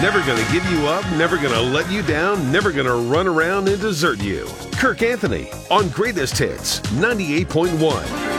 never gonna give you up, never gonna let you down, never gonna run around and desert you. Kirk Anthony on Greatest Hits 98.1.